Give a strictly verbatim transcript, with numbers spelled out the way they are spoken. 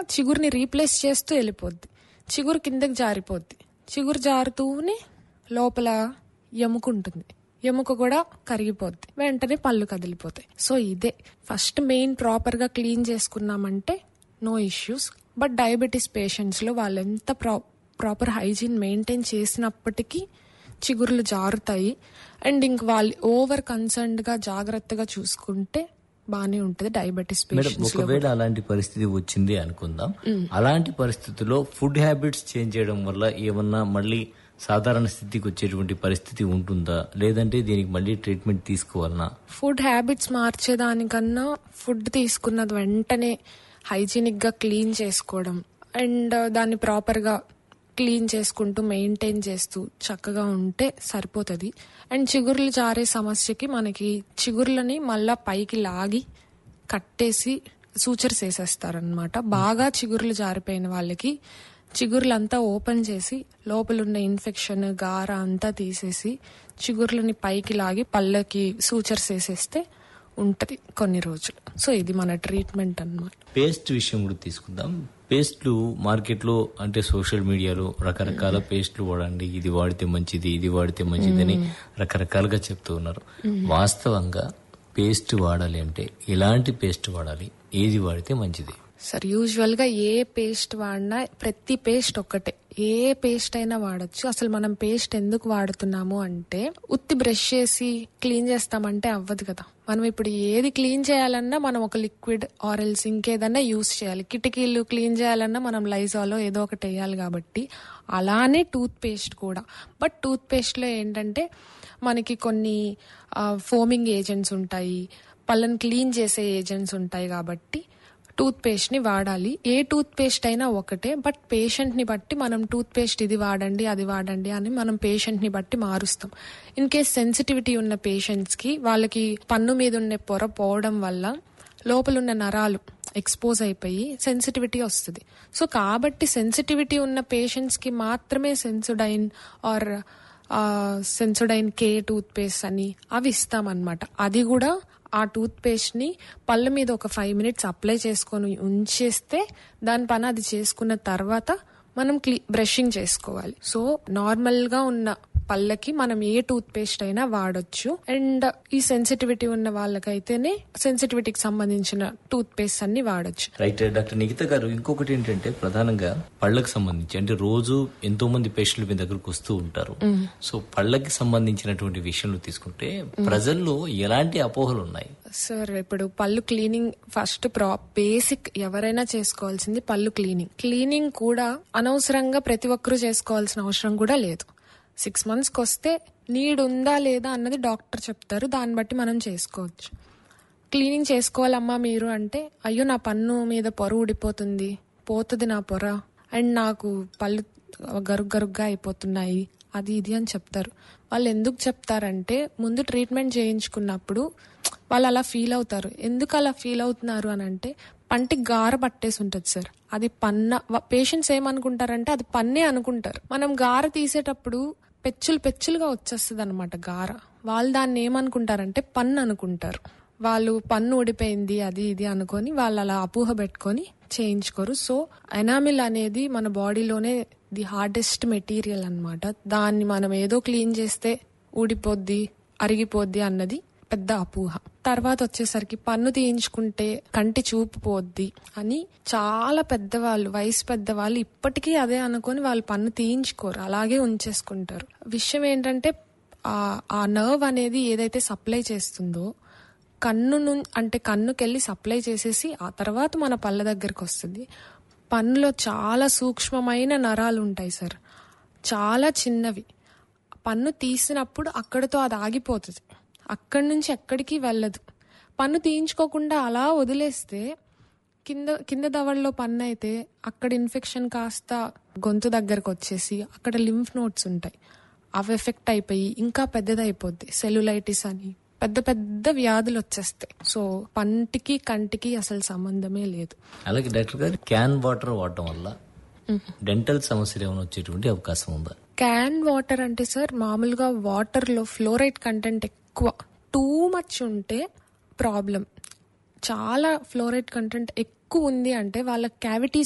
చిగురుని replace చేస్తూ వెళ్ళిపోద్ది. చిగురు కిందకి జారిపోద్ది. చిగురు జారుతూనే లోపల ఎముక ఉంటుంది, ఎముక కూడా కరిగిపోద్ది, వెంటనే పళ్ళు కదిలిపోతాయి. సో ఇదే ఫస్ట్ మెయిన్ ప్రాపర్ గా క్లీన్ చేసుకున్నామంటే no issues. But diabetes patients లో వాళ్ళు ఎంత ప్రా ప్రాపర్ హైజీన్ మెయింటైన్ చేసినప్పటికీ చిగుర్లు జారుతాయి. అండ్ ఇంక వాళ్ళు ఓవర్ కన్సర్న్డ్ గా జాగ్రత్తగా చూసుకుంటే బానే ఉంటది డయాబెటీస్ పేషెంట్స్ లో. ఒకవేళ అలాంటి పరిస్థితి వచ్చింది అనుకుందాం, అలాంటి పరిస్థితుల్లో ఫుడ్ హ్యాబిట్స్ చేంజ్ చేయడం వల్ల ఏమన్నా మళ్ళీ సాధారణ స్థితికి వచ్చేటువంటి పరిస్థితి ఉంటుందా, లేదంటే దీనికి మళ్ళీ ట్రీట్మెంట్ తీసుకోవాలన్నా? ఫుడ్ హ్యాబిట్స్ మార్చేదానికన్నా ఫుడ్ తీసుకున్నది వెంటనే హైజీనిక్ గా క్లీన్ చేసుకోవడం అండ్ దాన్ని ప్రాపర్ గా క్లీన్ చేసుకుంటూ మెయింటైన్ చేస్తూ చక్కగా ఉంటే సరిపోతుంది. అండ్ చిగుర్లు జారే సమస్యకి మనకి చిగుర్లని మళ్ళా పైకి లాగి కట్టేసి సూచర్స్ వేసేస్తారనమాట. బాగా చిగుర్లు జారిపోయిన వాళ్ళకి చిగుర్లంతా ఓపెన్ చేసి లోపలున్న ఇన్ఫెక్షన్ గార అంతా తీసేసి చిగుర్లని పైకి లాగి పళ్ళకి సూచర్స్ వేసేస్తే ఉంటది కొన్ని రోజులు. సో ఇది మన ట్రీట్మెంట్ అన్నమాట. పేస్ట్ విషయం కూడా తీసుకుందాం. పేస్ట్లు మార్కెట్లో అంటే సోషల్ మీడియాలో రకరకాల పేస్ట్లు వాడండి, ఇది వాడితే మంచిది, ఇది వాడితే మంచిది అని రకరకాలుగా చెప్తూ ఉన్నారు. వాస్తవంగా పేస్ట్ వాడాలి అంటే ఎలాంటి పేస్ట్ వాడాలి, ఏది వాడితే మంచిది? సార్ యూజువల్ గా ఏ పేస్ట్ వాడినా ప్రతి పేస్ట్ ఒక్కటే, ఏ పేస్ట్ అయినా వాడచ్చు. అసలు మనం పేస్ట్ ఎందుకు వాడుతున్నాము అంటే ఉత్తి బ్రష్ చేసి క్లీన్ చేస్తామంటే అవ్వదు కదా. మనం ఇప్పుడు ఏది క్లీన్ చేయాలన్నా మనం ఒక లిక్విడ్ ఆరెల్స్ ఇంకేదన్నా యూజ్ చేయాలి. కిటికీలు క్లీన్ చేయాలన్నా మనం లైజాలో ఏదో ఒకటి వేయాలి కాబట్టి అలానే టూత్ పేస్ట్ కూడా. బట్ టూత్ పేస్ట్ లో ఏంటంటే మనకి కొన్ని ఫోమింగ్ ఏజెంట్స్ ఉంటాయి, పళ్ళని క్లీన్ చేసే ఏజెంట్స్ ఉంటాయి కాబట్టి టూత్ పేస్ట్ ని వాడాలి. ఏ టూత్ పేస్ట్ అయినా ఒకటే, బట్ పేషెంట్ ని బట్టి మనం టూత్ పేస్ట్ ఇది వాడండి అది వాడండి అని మనం పేషెంట్ ని బట్టి మారుస్తాం. ఇన్ కేస్ సెన్సిటివిటీ ఉన్న పేషెంట్స్ కి వాళ్ళకి పన్ను మీద ఉన్న పొర పోవడం వల్ల లోపలున్న నరాలు ఎక్స్పోజ్ అయిపోయి సెన్సిటివిటీ వస్తుంది. సో కాబట్టి సెన్సిటివిటీ ఉన్న పేషెంట్స్ కి మాత్రమే Sensodyne are Sensodyne K tooth paste అని అవి ఇస్తామన్నమాట. అది కూడా ఆ టూత్ పేస్ట్ ని పళ్ళ మీద ఒక ఫైవ్ మినిట్స్ అప్లై చేసుకొని ఉంచేస్తే దాని పని అది చేసుకున్న తర్వాత మనం క్లీ బ్రషింగ్ చేసుకోవాలి. సో నార్మల్ గా ఉన్న పళ్ళకి మనం ఏ టూత్ పేస్ట్ అయినా వాడొచ్చు. అండ్ ఈ సెన్సిటివిటీ ఉన్న వాళ్ళకైతేనే సెన్సిటివిటీకి సంబంధించిన టూత్ పేస్ట్ అన్ని వాడొచ్చు. రైట్. డాక్టర్ నిఖిత గారు, ఇంకొకటి ఏంటంటే ప్రధానంగా పళ్ళకి సంబంధించి అంటే రోజు ఎంతో మంది పేషెంట్లు మీ దగ్గరకు వస్తూ ఉంటారు. సో పళ్ళకి సంబంధించినటువంటి విషయంలో తీసుకుంటే ప్రజల్లో ఎలాంటి అపోహలు ఉన్నాయి? సార్ ఇప్పుడు పళ్ళు క్లీనింగ్ ఫస్ట్ ప్రా బేసిక్ ఎవరైనా చేసుకోవాల్సింది పళ్ళు క్లీనింగ్. క్లీనింగ్ కూడా అనవసరంగా ప్రతి ఒక్కరూ చేసుకోవాల్సిన అవసరం కూడా లేదు. సిక్స్ మంత్స్ కి వస్తే నీడ్ ఉందా లేదా అన్నది డాక్టర్ చెప్తారు, దాన్ని బట్టి మనం చేసుకోవచ్చు. క్లీనింగ్ చేసుకోవాలమ్మా మీరు అంటే, అయ్యో నా పన్ను మీద పొర ఊడిపోతుంది, పోతుంది నా పొర, అండ్ నాకు పళ్ళు గరుగ్ గరుగ్గా అయిపోతున్నాయి అది ఇది అని చెప్తారు. వాళ్ళు ఎందుకు చెప్తారంటే ముందు ట్రీట్మెంట్ చేయించుకున్నప్పుడు వాళ్ళు అలా ఫీల్ అవుతారు. ఎందుకు అలా ఫీల్ అవుతున్నారు అని అంటే పంటికి గార పట్టేసి ఉంటది సార్. అది పన్న పేషెంట్స్ ఏమనుకుంటారంటే అది పన్నే అనుకుంటారు. మనం గార తీసేటప్పుడు పెచ్చులు పెచ్చులుగా వచ్చేస్తుంది అనమాట గార. వాళ్ళు దాన్ని ఏమనుకుంటారంటే పన్ను అనుకుంటారు. వాళ్ళు పన్ను ఊడిపోయింది అది ఇది అనుకొని వాళ్ళు అలా అపోహ పెట్టుకొని చేయించుకోరు. సో ఎనామిల్ అనేది మన బాడీలోనే ది హార్డెస్ట్ మెటీరియల్ అన్నమాట. దాన్ని మనం ఏదో క్లీన్ చేస్తే ఊడిపోద్ది అరిగిపోద్ది అన్నది పెద్ద అపోహ. తర్వాత వచ్చేసరికి పన్ను తీయించుకుంటే కంటి చూపు పోద్ది అని చాలా పెద్దవాళ్ళు, వయసు పెద్దవాళ్ళు ఇప్పటికీ అదే అనుకొని వాళ్ళు పన్ను తీయించుకోరు, అలాగే ఉంచేసుకుంటారు. విషయం ఏంటంటే ఆ నర్వ్ అనేది ఏదైతే సప్లై చేస్తుందో కన్ను అంటే కన్నుకెళ్ళి సప్లై చేసేసి ఆ తర్వాత మన పళ్ళ దగ్గరకు వస్తుంది. పన్నులో చాలా సూక్ష్మమైన నరాలు ఉంటాయి సార్, చాలా చిన్నవి. పన్ను తీసినప్పుడు అక్కడితో అది ఆగిపోతుంది, అక్కడి నుంచి ఎక్కడికి వెళ్ళదు. పన్ను తీయించుకోకుండా అలా వదిలేస్తే కింద కింద దవడలో పన్ను అయితే అక్కడ ఇన్ఫెక్షన్ కాస్త గొంతు దగ్గరకు వచ్చేసి అక్కడ లింఫ్ నోడ్స్ ఉంటాయి, అవి ఎఫెక్ట్ అయిపోయి ఇంకా పెద్దదైపోద్ది, సెల్యులైటిస్ అని పెద్ద పెద్ద వ్యాధులు వచ్చేస్తాయి. సో పంటికి కంటికి అసలు సంబంధమే లేదు. అలాగే డాక్టర్ గారు, క్యాన్ వాటర్ వాడటం వల్ల డెంటల్ సమస్యలు ఏమైనా వచ్చేటువంటి అవకాశం ఉందా? క్యాన్ వాటర్ అంటే సార్ మామూలుగా వాటర్ లో ఫ్లోరైడ్ కంటెంట్ ఎక్కువ, టూ మచ్ ఉంటే ప్రాబ్లం. చాలా ఫ్లోరైడ్ కంటెంట్ ఎక్కువ ఉంది అంటే వాళ్ళ క్యావిటీస్